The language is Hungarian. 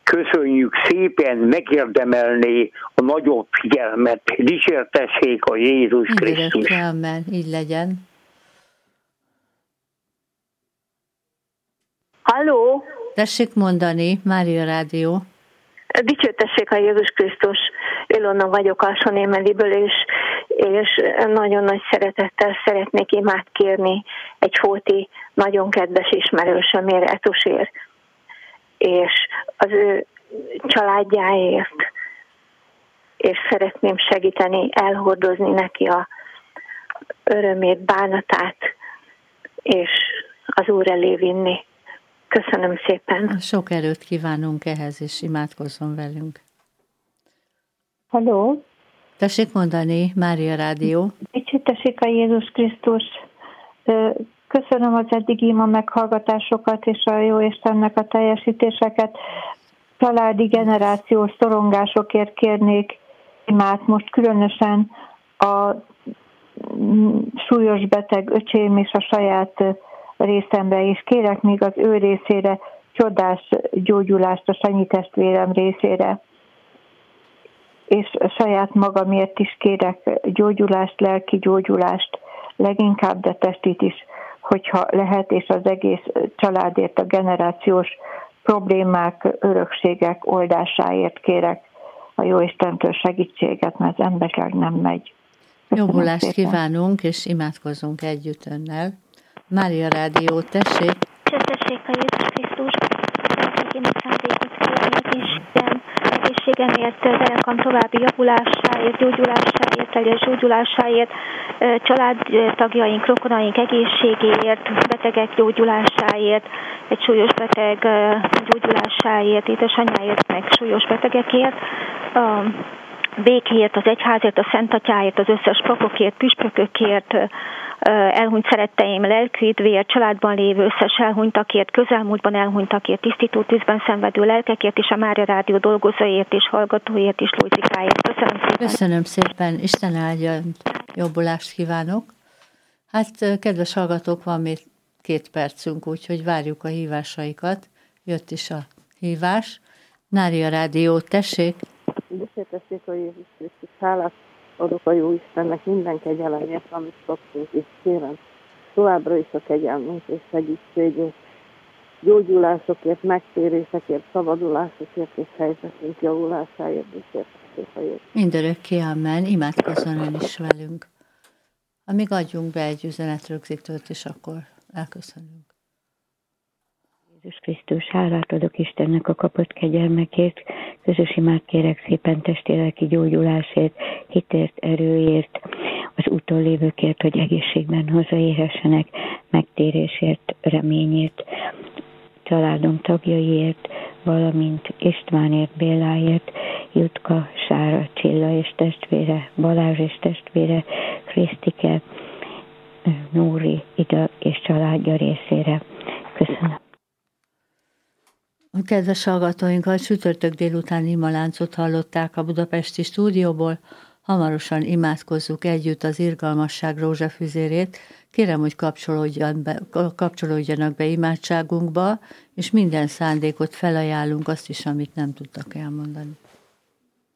köszönjük szépen, megérdemelné a nagyobb figyelmet. Dicsértessék a Jézus Krisztus. Mindörökké, amen. Így legyen. Halló! Tessék mondani, Mária Rádió. Dicsértessék a Jézus Krisztus. Ilona vagyok Alsónémeliből, és nagyon nagy szeretettel szeretnék imát kérni egy fóti, nagyon kedves ismerősömért, Etusért, és az ő családjáért, és szeretném segíteni, elhordozni neki a örömét, bánatát, és az Úr elé vinni. Köszönöm szépen. Sok erőt kívánunk ehhez, és imádkozzon velünk. Halló? Tessék mondani, Mária Rádió. Dicsértessék a Jézus Krisztus. Köszönöm az eddigi ima meghallgatásokat és a Jóistennek a teljesítéseket. Családi generációs szorongásokért kérnék imát, most különösen a súlyos beteg öcsém és a saját részemre is. Kérek még az ő részére csodás gyógyulást, a Sanyi testvérem részére. És a saját magamért is kérek gyógyulást, lelki gyógyulást, leginkább, de testit is, hogyha lehet, és az egész családért, a generációs problémák, örökségek oldásáért kérek a Jóistentől segítséget, mert az emberleg nem megy. Jobbulást kívánunk, és imádkozzunk együtt önnel. Mária Rádió, tessék! Dicsértessék a Jézus Krisztus, én a szándékot kérlek, Isten egészségemért, lelkam további javulásáért, gyógyulásáért, teljes gyógyulásáért, családtagjaink, rokonaink egészségéért, betegek gyógyulásáért, egy súlyos beteg gyógyulásáért, édesanyjáért, meg súlyos betegekért, a békéért, az egyházért, a Szent Atyáért, az összes papokért, püspökökért, elhunyt szeretteim lelküdvéért, családban lévő összes elhunytakért, közelmúltban elhunytakért, tisztító tűzben szenvedő lelkekért, és a Mária Rádió dolgozóért és hallgatóért és Lózikáért. Köszönöm szépen. Köszönöm szépen, Isten áldja, jobbulást kívánok. Hát, kedves hallgatók, van még 2 percünk, úgyhogy várjuk a hívásaikat. Jött is a hívás. Mária Rádió, tessék! Dicsértessék a Jézus Krisztus, hálát adok a jó Istennek minden kegyelemért, amit kaptunk, és kérem továbbra is a kegyelmünk és segítségét, gyógyulásokért, megtérésekért, szabadulásokért és helyzetünk javulásáért. Dicsértessék a Jézus. Mindörökké, amen. Imádkozzon ön is velünk. Amíg adjunk be egy üzenetrögzítőt, és akkor elköszönünk. Jézus Krisztus, hálát adok Istennek a kapott kegyelmekért, közös imát kérek szépen testi-lelki gyógyulásért, hitért, erőért, az úton lévőkért, hogy egészségben hazaérhessenek, megtérésért, reményért, családom tagjaiért, valamint Istvánért, Béláért, Jutka, Sára, Csilla és testvére, Balázs és testvére, Krisztike, Nóri, Ida és családja részére. Köszönöm. Kedves hallgatóinkat, csütörtök délután imaláncot hallották a budapesti stúdióból. Hamarosan imádkozzuk együtt az irgalmasság rózsafüzérét. Kérem, hogy kapcsolódjanak be imádságunkba, és minden szándékot felajánlunk, azt is, amit nem tudtak elmondani.